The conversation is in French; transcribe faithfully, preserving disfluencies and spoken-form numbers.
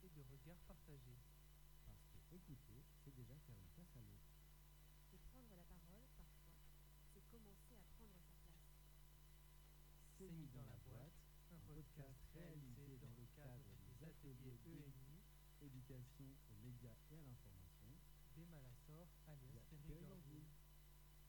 et de regards partagés. Parce que écouter, c'est déjà faire une place à l'autre. Et prendre la parole, parfois, c'est commencer à prendre sa place. C'est mis dans la boîte, un podcast réalisé dans le cadre des ateliers E N I, Éducation aux médias et à l'information, des Malassor alias via Périgord. Périgord.